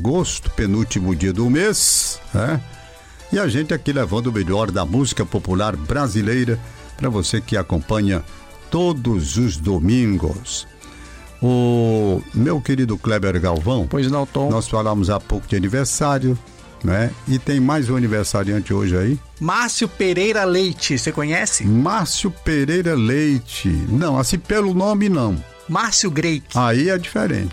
agosto, penúltimo dia do mês, né? E a gente aqui levando o melhor da música popular brasileira para você que acompanha todos os domingos. O meu querido Kleber Galvão, pois não, Tom. Nós falamos há pouco de aniversário, né? E tem mais um aniversariante hoje aí. Márcio Pereira Leite, você conhece? Márcio Pereira Leite. Não, assim pelo nome não. Márcio Greik. Aí é diferente.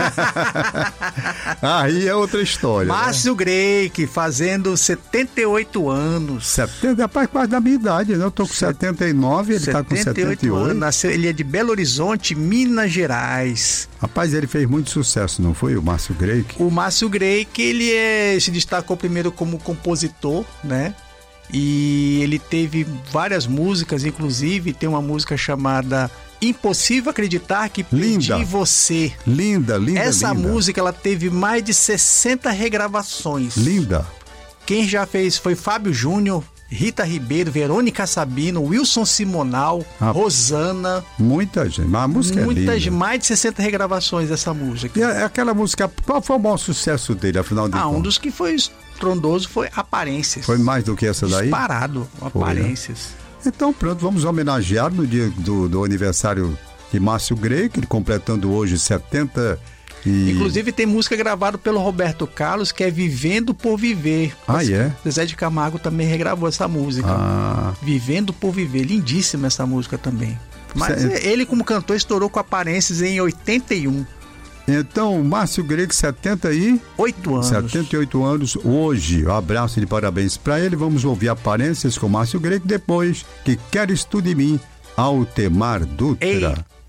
Aí é outra história. Márcio, né? Greik, fazendo 78 anos. 70, rapaz, quase da minha idade, né? Eu tô com 79, ele tá com 78. Anos. Nasceu, ele é de Belo Horizonte, Minas Gerais. Rapaz, ele fez muito sucesso, não foi, o Márcio Greik? O Márcio Greik, ele se destacou primeiro como compositor, né? E ele teve várias músicas, inclusive tem uma música chamada Impossível Acreditar que Perdi Você. Linda. Essa música, ela teve mais de 60 regravações. Linda. Quem já fez foi Fábio Júnior, Rita Ribeiro, Verônica Sabino, Wilson Simonal, Rosana. Muita gente, mas a música é linda. Mais de 60 regravações dessa música. E aquela música, qual foi o maior sucesso dele, afinal de contas? Um dos que foi estrondoso foi Aparências. Foi mais do que essa daí? Disparado, Aparências. Foi, né? Então pronto, vamos homenagear no dia do aniversário de Márcio Greik, ele completando hoje 70 e... Inclusive tem música gravada pelo Roberto Carlos, que é Vivendo por Viver. É? Zezé de Camargo também regravou essa música. Vivendo por Viver, lindíssima essa música também. Mas ele como cantor estourou com Aparências em 81. Então, Márcio Greik, 78 anos. 78 anos hoje. Um abraço de parabéns para ele. Vamos ouvir Aparências com Márcio Greik depois que Queres Tu de Mim, Altemar Dutra. Ei.